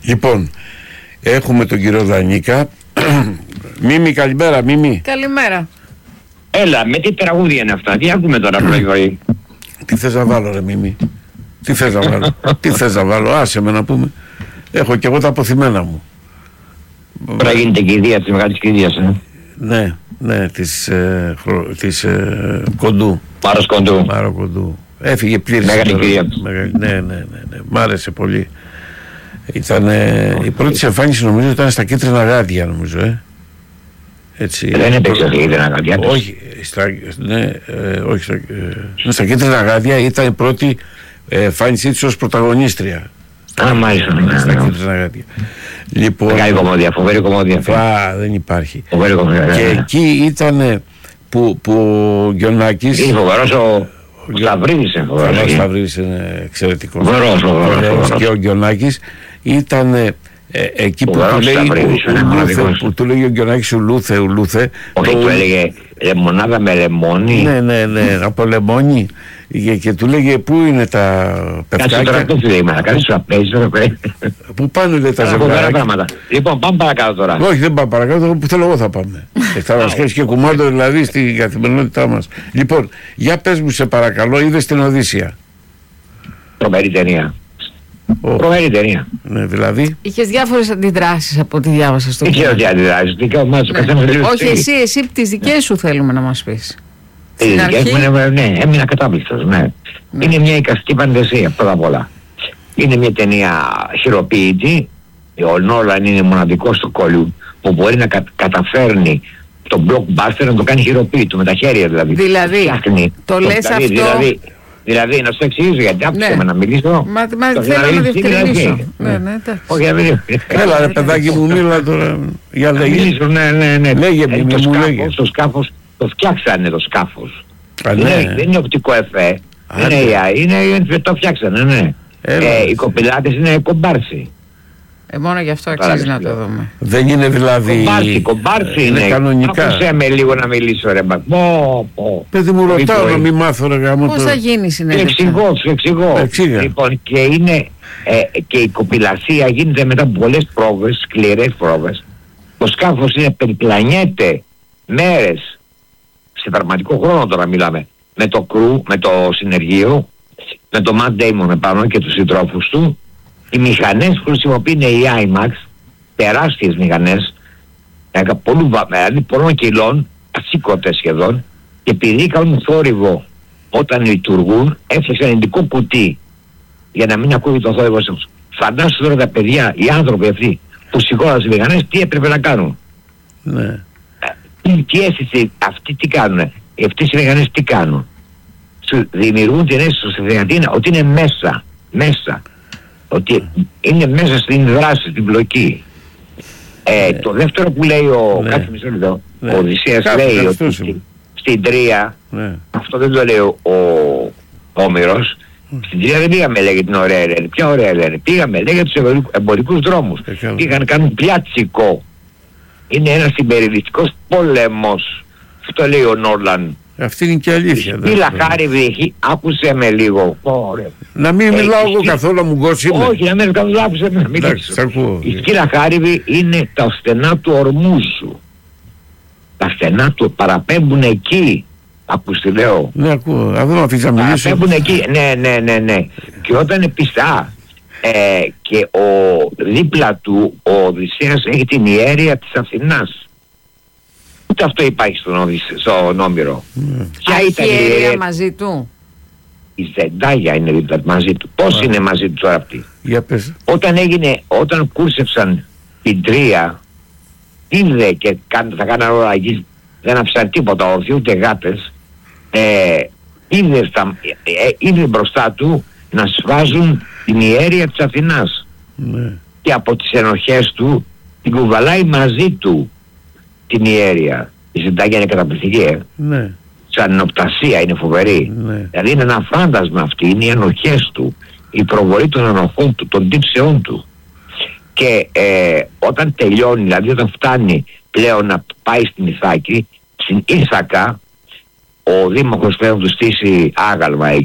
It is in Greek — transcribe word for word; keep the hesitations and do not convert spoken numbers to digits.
Λοιπόν, έχουμε τον κύριο Δανίκα. Μίμη, καλημέρα, Μίμη. Καλημέρα. Έλα, με τι τραγούδια είναι αυτά, τι ακούμε τώρα πρωί? Τι θες να βάλω, ρε Μίμη? Τι θες να βάλω? Τι θες να βάλω? Άσε με να πούμε. Έχω κι εγώ τα αποθυμένα μου. Τώρα γίνεται κηδεία της μεγάλης κηδείας, ε. Ναι, ναι, της, ε, χρο, της ε, Κοντού. Μάρος Κοντού. Μάρο Κοντού. Έφυγε πλήρης. Μεγάλη κηδεία. Ναι, ναι, ναι, ναι. Μ' άρεσε πολύ. Ήταν, ε, η πρώτη σε εμφάνιση νομίζω ήταν στα Κίτρινα Γάντια, νομίζω, ε. Έτσι. Δεν έπαιξε στα Κίτρινα Γάντια. Όχι, στα, ναι, ε, όχι στα, ε, στα Κίτρινα Γάντια ήταν η πρώτη εμφάνισή της ως πρωταγωνίστρια. Α, μάλιστα. Στα Κίτρινα Γάντια. Λοιπόν, μεγάλη κομμόδια, φοβερή κομμόδια. Α, δεν υπάρχει. Φοβερή κομμόδια. Και εκεί ήταν που, που ο Γιοννάκης... Είναι φοβερός ο Σταυρίδης. Ο Σταυρίδης είναι εξαιρετικό. Φοβερός, φοβερός. Και ο Γιοννάκης ήταν ε, εκεί που του, λέει, ουλούθε, που του λέει ο Γιοννάκης ουλούθε, ουλούθε. Όχι, το... του έλεγε λεμονάδα με λεμόνι. Ναι, ναι, ναι, από λεμόνι. Και, και του λέγε πού είναι τα πευκάκια. Κάτσε τώρα το φίλε, κάτσε στο απέζι τώρα. Πού πάνε λέει τα ζευγάρια. Λοιπόν, πάμε παρακάτω τώρα. Όχι, δεν πάμε παρακάτω, που θέλω εγώ θα πάμε. Θα μας χέσει και κουμάντο δηλαδή στην καθημερινότητά μας. Λοιπόν, για πες μου σε παρακαλώ, είδες την Οδύσσεια? Τρομερή ταινία. Oh. Τρομερή ταινία. Ναι, δηλαδή. Είχες διάφορες αντιδράσεις από ό,τι διάβασα στο κείμενο. Είχε αντιδράσεις, όχι εσύ, εσύ τις δικές σου θέλουμε να μας πεις. Οι δικές μου είναι, ναι, έμεινα κατάπληκτος, ναι. ναι. Είναι μια εικαστική φαντασία, πρώτα απ' όλα. Είναι μια ταινία χειροποίητη. Ο Νόλαν είναι μοναδικός στο Hollywood που μπορεί να κα, καταφέρνει το blockbuster να το κάνει χειροποίητο, με τα χέρια δηλαδή. Δηλαδή, φτιάχνει, το, το λες δηλαδή, αυτό... Δηλαδή, δηλαδή, να σου εξηγήσω γιατί άκουσα ναι. με να μιλήσω. Μα, μα θέλω να διευκρινίσω. Ναι, ναι, όχι, δεν είναι. Έλα ρε παιδάκι μου, μίλα τώρα. Για λέγε. Ναι, ναι, ναι. Λέγε μου, λέγε. Το σκάφος το φτιάξανε το σκάφος. Α, ναι. είναι, δεν είναι οπτικό εφέ. Δεν είναι έι άι, είναι, το φτιάξανε, ναι. Ε, οι κοπηλάτες είναι κομπάρσι. Ε, μόνο γι' αυτό αξίζει να το δούμε. Δεν είναι δηλαδή... Κομπάρσι, κομπάρσι είναι. είναι κανονικά. Άκουσέ με λίγο να μιλήσω ρε μπα. Πω, πω. Παιδί μου ρωτάω να μην μάθω ρε γάμο. Πώς θα γίνει η συνέντευξη? Εξηγώ, σου εξηγώ. Εξήγα. Λοιπόν, και είναι ε, και η κοπηλασία γίνεται μετά από πολλές πρόβες, σκληρές πρόβες. Το σκάφος είναι, περιπλανιέται μέρες, σε πραγματικό χρόνο τώρα μιλάμε, με το κρου, με το συνεργείο, με το Matt Damon επάνω και τους συντρόφους του. Οι μηχανές που χρησιμοποιούν οι άιμαξ, τεράστιες μηχανές, δηλαδή πολλών κιλών, ασήκωτες σχεδόν, και επειδή κάνουν θόρυβο όταν λειτουργούν, έφτιαξαν ειδικό κουτί για να μην ακούει το θόρυβο σας. Φαντάσου τώρα τα παιδιά, οι άνθρωποι αυτοί που σηκώναν τις μηχανές, τι έπρεπε να κάνουν. Ναι. Τι αίσθηση, αυτοί τι κάνουνε, αυτές οι μηχανές τι κάνουν. Σου δημιουργούν την αίσθηση στη δυνατή ότι είναι μέσα, μέσα. Ότι είναι μέσα στην δράση, στην πλοκή. Ε, ναι. Το δεύτερο που λέει ο, ναι. Κάτσε μισό λεπτό, ναι. Ο Οδυσσέας λέει ότι στην, στην Τρία, ναι. Αυτό δεν το λέει ο, ο Όμηρος, mm. Στην Τρία δεν πήγαμε λέγε την ωραία Ελένη. Ποια ωραία Ελένη? Πήγαμε λέγε τους εμπορικούς δρόμους. Ε, πήγαν κάνουν πιάτσικο. Είναι ένας συμπεριληπτικός πόλεμος. Αυτό λέει ο Νόλαν. Αυτή είναι και αλήθεια. Τι λαχάριβη έχει, άκουσε με λίγο. Ωραία. Να μην ε, μιλάω εγώ καθόλου, μου γκώσει. Όχι, να μην καθόλου, άκουσε με. Η σκύλα χάριβη είναι τα στενά του ορμού σου. Τα στενά του παραπέμπουν εκεί. Ακούς τι λέω? Ναι, ακούω. Αυτό με αφήσει να μιλήσω. Παραπέμπουν εκεί. Ναι, ναι, ναι, ναι. Και όταν είναι πιστά ε, και ο, δίπλα του ο Οδυσσέας έχει την ιέρεια της Αθηνάς. Ούτε αυτό υπάρχει στον, στον Όμηρο. Mm. Ποια ήταν η ιέρεια μαζί του? Η Ζεντάγια είναι δίπλα μαζί του. Πώς yeah. είναι μαζί του τώρα αυτή? Για πες. Όταν έγινε, όταν κούρσεψαν την Τρία, είδε και θα κάνανε όλα εκεί, δεν άφησαν τίποτα όρθιοι, ούτε γάτες. Ε, είδε, στα, ε, είδε μπροστά του να σβάζουν την ιέρεια της Αθηνάς. Mm. Και από τις ενοχές του την κουβαλάει μαζί του την ιέρεια. Η Ζεντάγια είναι καταπληκτική, ε. Ναι. Σαν οπτασία είναι φοβερή. Ναι. Δηλαδή είναι ένα φάντασμα αυτή, είναι οι ενοχές του, η προβολή των ενοχών του, των τύψεών του. Και ε, όταν τελειώνει, δηλαδή όταν φτάνει πλέον να πάει στην Ιθάκη, στην Ήθακα, ο δήμαρχος πρέπει να του στήσει άγαλμα